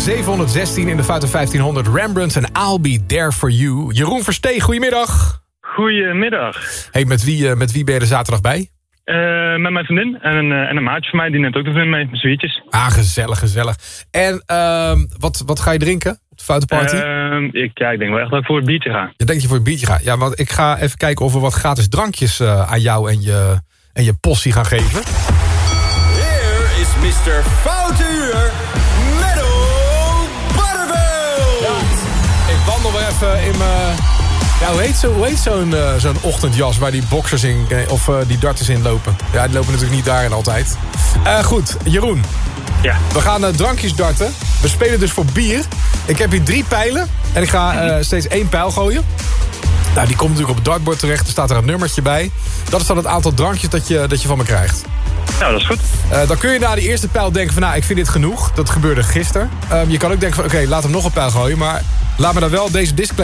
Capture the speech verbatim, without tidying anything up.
zevenhonderdzestien in de Foute vijftienhonderd. Rembrandt en I'll Be There For You. Jeroen Verstee, goedemiddag. Goedemiddag. Hey, met wie, uh, met wie ben je er zaterdag bij? Uh, met mijn vriendin en een, uh, en een maatje van mij, die neemt ook de vriendin mee, met zwietjes. Ah, gezellig, gezellig. En uh, wat, wat ga je drinken op de Foute Party? Uh, ik, ja, ik denk wel echt dat ik voor het biertje ga. Je denkt dat je voor het biertje gaat? Ja, want ik ga even kijken of we wat gratis drankjes uh, aan jou en je, en je possie gaan geven. Here is mister Foutuur, Menno Barneveld. Ja, ik wandel weer even in mijn... Ja, hoe heet, zo, hoe heet zo'n, uh, zo'n ochtendjas waar die boxers in, of uh, die darters in lopen? Ja, die lopen natuurlijk niet daarin altijd. Uh, goed, Jeroen. Ja. We gaan uh, drankjes darten. We spelen dus voor bier. Ik heb hier drie pijlen en ik ga uh, steeds één pijl gooien. Nou, die komt natuurlijk op het dartbord terecht. Er staat er een nummertje bij. Dat is dan het aantal drankjes dat je, dat je van me krijgt. Nou, dat is goed. Uh, dan kun je na die eerste pijl denken van... nou, ik vind dit genoeg. Dat gebeurde gisteren. Um, je kan ook denken van... oké, okay, laat hem nog een pijl gooien. Maar laat me dan wel deze disclaimer